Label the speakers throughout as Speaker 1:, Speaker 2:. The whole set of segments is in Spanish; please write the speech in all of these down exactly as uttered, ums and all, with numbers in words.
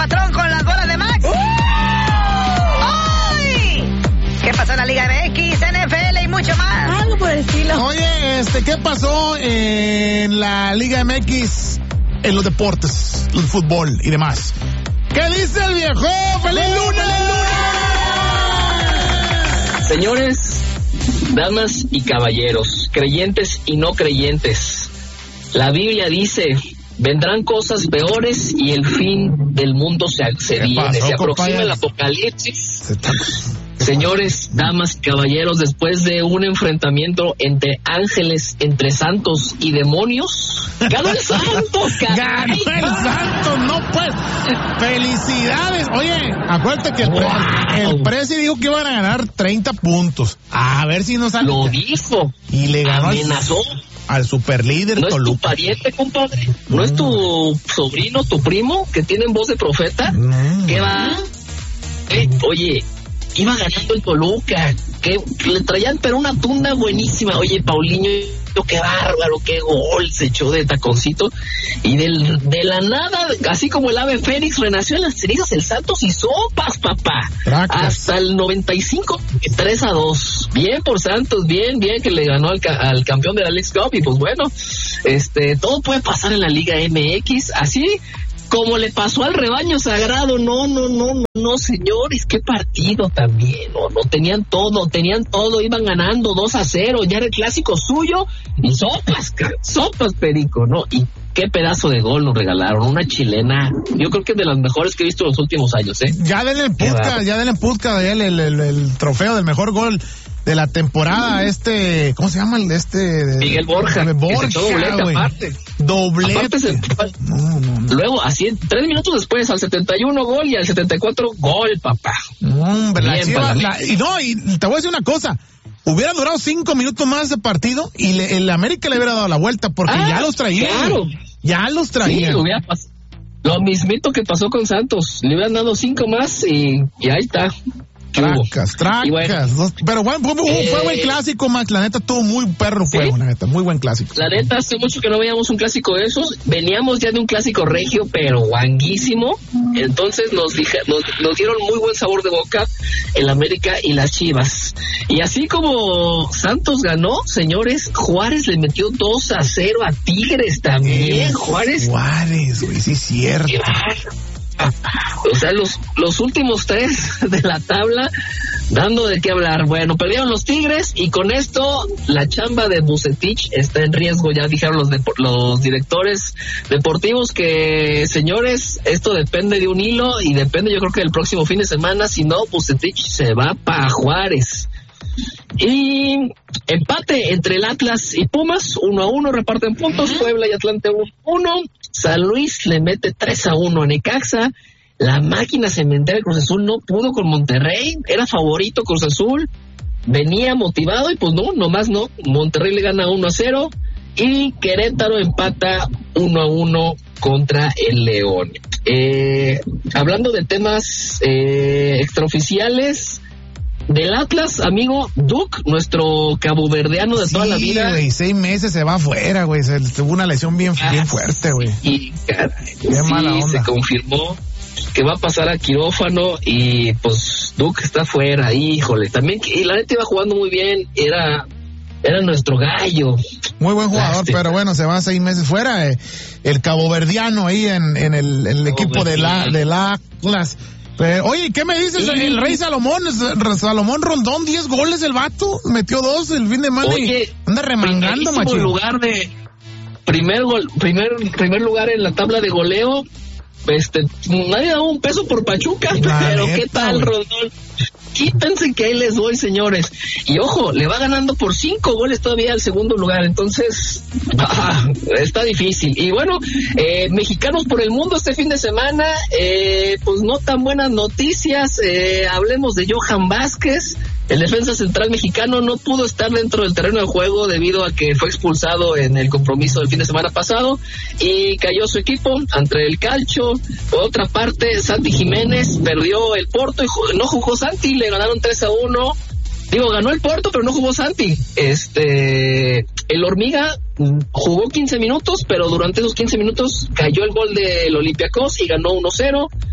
Speaker 1: Patrón con las bolas de Max. ¡Ay! ¿Qué pasó en la Liga M X, N F L y mucho más?
Speaker 2: Algo por el estilo.
Speaker 3: Oye, este, ¿qué pasó en la Liga M X en los deportes, el fútbol y demás? ¿Qué dice el viejo? ¡Feliz lunes, feliz lunes!
Speaker 4: Señores, damas y caballeros, creyentes y no creyentes, la Biblia dice: vendrán cosas peores y el fin del mundo se, se viene, pasó, se aproxima compadre? El apocalipsis. Señores, damas y caballeros, después de un enfrentamiento entre ángeles, entre santos y demonios, ganó el santo,
Speaker 3: ganó el santo, no pues. Felicidades. Oye, acuérdate que el, wow. pre, el presi dijo que iban a ganar treinta puntos. A ver si nos sale.
Speaker 4: Lo dijo.
Speaker 3: Y le ganó.
Speaker 4: Amenazó.
Speaker 3: Al superlíder.
Speaker 4: ¿No
Speaker 3: Toluca.
Speaker 4: Es tu pariente, compadre? ¿No mm. es tu sobrino, tu primo, que tienen voz de profeta?
Speaker 3: Mm.
Speaker 4: ¿Qué va? Eh, oye, iba ganando el Toluca, que le traían pero una tunda buenísima. Oye, Paulinho, qué bárbaro, qué gol se echó de taconcito. Y del, de la nada, así como el ave fénix, renació en las cenizas el Santos y sopas, papá. Tracas. Hasta el noventa y cinco, tres a dos. Bien por Santos, bien, bien que le ganó al, al campeón de la Leagues Cup. Y pues bueno, este, todo puede pasar en la Liga M X, así como le pasó al rebaño sagrado. No, no, no, no, no, señores, qué partido también. No, no, tenían todo, tenían todo, iban ganando dos a cero, ya era el clásico suyo, y sopas, sopas, Perico, ¿no? Y qué pedazo de gol nos regalaron, una chilena, yo creo que es de las mejores que he visto en los últimos años, ¿eh?
Speaker 3: Ya denle en Puzca, ya denle en Puzca, el, el, el, el trofeo del mejor gol de la temporada, este, ¿cómo se llama el de este?
Speaker 4: Miguel Borja.
Speaker 3: Borja,
Speaker 4: doblete aparte.
Speaker 3: Doblete.
Speaker 4: Aparte se, no, no, no. Luego, así, tres minutos después, al setenta y uno gol y al setenta y cuatro gol, papá.
Speaker 3: Hombre, la Chiva, la, y no, y te voy a decir una cosa. Hubiera durado cinco minutos más de partido y le, el América le hubiera dado la vuelta porque ah, ya los traía.
Speaker 4: Claro.
Speaker 3: Ya los traía.
Speaker 4: Sí, lo hubiera pasado. Lo mismito que pasó con Santos. Le hubieran dado cinco más y, y ahí está.
Speaker 3: Tracas, tracas. Bueno, pero bueno, fue, eh, fue buen clásico, Max. La neta, tuvo muy perro juego, ¿sí? La neta, muy buen clásico.
Speaker 4: La neta, hace mucho que no veíamos un clásico de esos. Veníamos ya de un clásico regio, pero guanguísimo. Entonces nos, dije, nos, nos dieron muy buen sabor de boca el América y las Chivas. Y así como Santos ganó, señores, Juárez le metió dos a cero a Tigres también. Eh, Juárez.
Speaker 3: Juárez, güey, sí es cierto.
Speaker 4: O sea, los, los últimos tres de la tabla dando de qué hablar. Bueno, perdieron los Tigres y con esto la chamba de Vucetich está en riesgo. Ya dijeron los, de, los directores deportivos que, señores, esto depende de un hilo y depende, yo creo que del próximo fin de semana. Si no, Vucetich se va para Juárez. Y empate entre el Atlas y Pumas, uno a uno, reparten puntos. Puebla y Atlante uno a uno. San Luis le mete tres a uno a Necaxa. La máquina cementera de Cruz Azul no pudo con Monterrey, era favorito Cruz Azul, venía motivado y pues no, nomás no. Monterrey le gana uno a cero y Querétaro empata uno a uno contra el León. Eh, hablando de temas eh, extraoficiales, del Atlas, amigo, Duke, nuestro caboverdeano de sí, toda la vida.
Speaker 3: Güey, seis meses se va afuera, güey. Se tuvo una lesión bien, ah, bien fuerte, güey.
Speaker 4: Y caray,
Speaker 3: qué
Speaker 4: sí,
Speaker 3: mala onda.
Speaker 4: Se confirmó que va a pasar a quirófano y pues Duke está fuera, híjole. También, y la neta iba jugando muy bien, era era nuestro gallo.
Speaker 3: Muy buen jugador, Lástima. Pero bueno, se va seis meses fuera. Eh, el caboverdiano ahí en, en el, en el equipo de la, de la Atlas. Pero, oye, ¿qué me dices? Sí. El Rey Salomón, Salomón Rondón, diez goles el vato, metió dos el fin de semana y anda remangando, macho.
Speaker 4: Lugar de primer gol, primer primer lugar en la tabla de goleo. Este, nadie da un peso por Pachuca, la pero neta, ¿qué tal, wey. Rondón? Quítense que ahí les doy, señores. Y ojo, le va ganando por cinco goles todavía al segundo lugar. Entonces, ah, está difícil. Y bueno, eh, mexicanos por el mundo este fin de semana, eh, pues no tan buenas noticias. Eh, hablemos de Johan Vázquez. El defensa central mexicano no pudo estar dentro del terreno de juego debido a que fue expulsado en el compromiso del fin de semana pasado y cayó su equipo ante el Calcio. Por otra parte, Santi Jiménez perdió el Porto y jugó, no jugó Santi, le ganaron tres a uno. Digo, ganó el Porto, pero no jugó Santi. Este, el Hormiga jugó quince minutos, pero durante esos quince minutos cayó el gol del Olympiacos y ganó uno cero.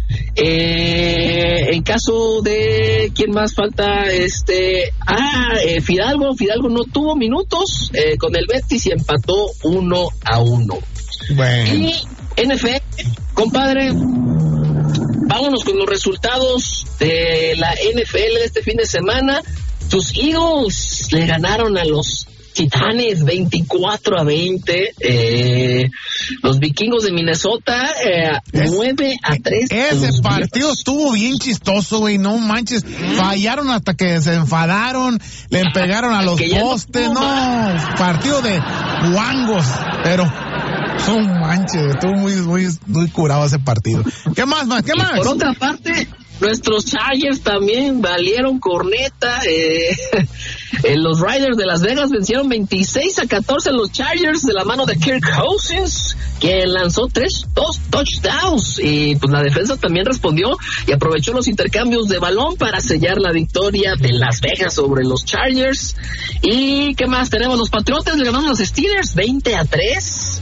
Speaker 4: Eh, en caso de quién más falta, este, ah, eh, Fidalgo, Fidalgo no tuvo minutos eh, con el Betis y empató uno a uno.
Speaker 3: Bueno.
Speaker 4: Y N F L, compadre, vámonos con los resultados de la N F L de este fin de semana. Tus Eagles le ganaron a los Titanes veinticuatro a veinte. Eh, los Vikingos de Minnesota eh, es, nueve a tres.
Speaker 3: Ese partido estuvo bien chistoso, güey. No manches. Fallaron hasta que se enfadaron. Le ah, pegaron a los postes. No, no, partido de guangos. Pero no manches. Estuvo muy, muy, muy curado ese partido. ¿Qué más, más? ¿Qué
Speaker 4: y
Speaker 3: más?
Speaker 4: Por otra parte, nuestros Chargers también valieron corneta. Eh, eh, los Riders de Las Vegas vencieron veintiséis a catorce a los Chargers de la mano de Kirk Cousins, quien lanzó tres, dos touchdowns. Y pues la defensa también respondió y aprovechó los intercambios de balón para sellar la victoria de Las Vegas sobre los Chargers. ¿Y qué más tenemos? Los Patriotas le ganaron a los Steelers veinte a tres.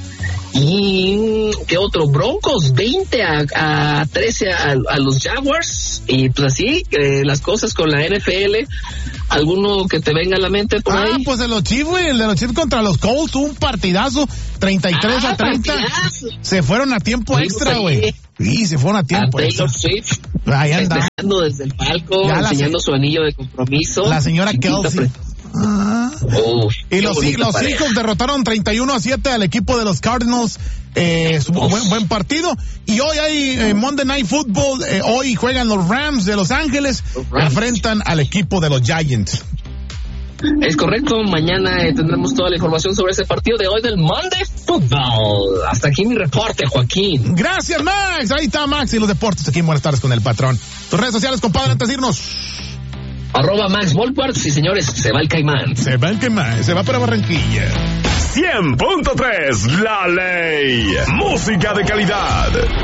Speaker 4: Y ¿qué otro? Broncos veinte a trece a, a los Jaguars. Y pues así, eh, las cosas con la N F L. ¿Alguno que te venga a la mente por
Speaker 3: ah,
Speaker 4: ahí?
Speaker 3: Ah, pues de los Chiefs, güey, el de los Chiefs contra los Colts, un partidazo, treinta y tres ah, a treinta. Partidazo. Se fueron a tiempo extra, güey. Sí, se fueron a tiempo
Speaker 4: a
Speaker 3: extra.
Speaker 4: Taylor Swift,
Speaker 3: ahí anda.
Speaker 4: Dejando desde el palco, ya enseñando se... su anillo de compromiso.
Speaker 3: La señora Kelsey. Ah. Oh, y los, los Seahawks derrotaron treinta y uno a siete al equipo de los Cardinals. Eh, buen, buen partido. Y hoy hay eh, Monday Night Football. Eh, hoy juegan los Rams de Los Ángeles. Los Rams enfrentan al equipo de los Giants.
Speaker 4: Es correcto. Mañana eh, tendremos toda la información sobre ese partido de hoy del Monday Football. Hasta aquí mi reporte, Joaquín.
Speaker 3: Gracias, Max. Ahí está Max y los deportes aquí en Buenas Tardes con el Patrón. Tus redes sociales, compadre, antes de irnos.
Speaker 4: Arroba Max Volkwartz, y señores, se va el Caimán.
Speaker 3: Se va el Caimán, se va para Barranquilla.
Speaker 2: cien punto tres, La Ley. Música de calidad.